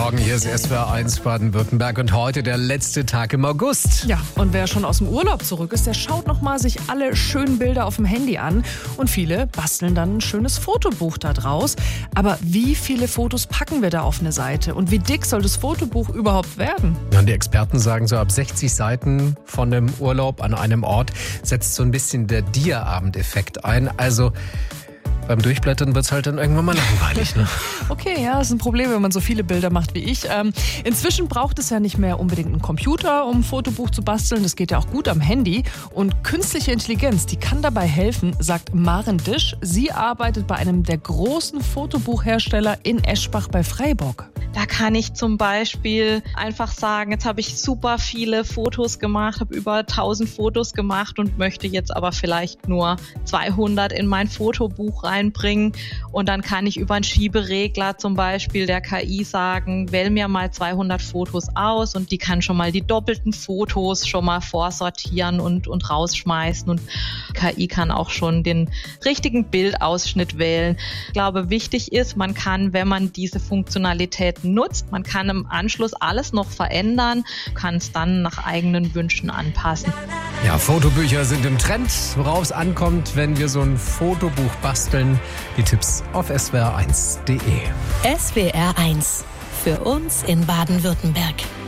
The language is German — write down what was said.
Morgen, hier ist SWR1 Baden-Württemberg und heute der letzte Tag im August. Ja, und wer schon aus dem Urlaub zurück ist, der schaut nochmal sich alle schönen Bilder auf dem Handy an. Und viele basteln dann ein schönes Fotobuch da draus. Aber wie viele Fotos packen wir da auf eine Seite? Und wie dick soll das Fotobuch überhaupt werden? Ja, und die Experten sagen, so ab 60 Seiten von einem Urlaub an einem Ort setzt so ein bisschen der Dia-Abend-Effekt ein. Also beim Durchblättern wird es halt dann irgendwann mal langweilig, ne? Okay, ja, das ist ein Problem, wenn man so viele Bilder macht wie ich. Inzwischen braucht es ja nicht mehr unbedingt einen Computer, um ein Fotobuch zu basteln. Das geht ja auch gut am Handy. Und künstliche Intelligenz, die kann dabei helfen, sagt Maren Disch. Sie arbeitet bei einem der großen Fotobuchhersteller in Eschbach bei Freiburg. Da kann ich zum Beispiel einfach sagen, jetzt habe ich super viele Fotos gemacht, habe über 1000 Fotos gemacht und möchte jetzt aber vielleicht nur 200 in mein Fotobuch reinbringen. Und dann kann ich über einen Schieberegler zum Beispiel der KI sagen, wähl mir mal 200 Fotos aus, und die kann schon mal die doppelten Fotos schon mal vorsortieren und rausschmeißen. Und KI kann auch schon den richtigen Bildausschnitt wählen. Ich glaube, wichtig ist, man kann, wenn man diese Funktionalität nutzt, man kann im Anschluss alles noch verändern, kann es dann nach eigenen Wünschen anpassen. Ja, Fotobücher sind im Trend. Worauf es ankommt, wenn wir so ein Fotobuch basteln. Die Tipps auf swr1.de. SWR1 für uns in Baden-Württemberg.